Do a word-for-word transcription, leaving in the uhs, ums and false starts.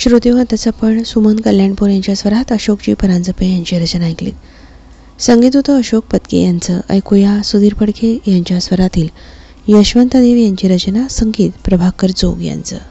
श्रोतेहो, त्याचा आपण सुमन कल्याणपूर यांच्या स्वरात अशोकजी परांजपे यांची रचना ऐकली. संगीत होतं अशोक पत्के यांचं. ऐकूया सुधीर फडके यांच्या स्वरातील यशवंत देव यांची रचना, संगीत प्रभाकर जोग यांचं.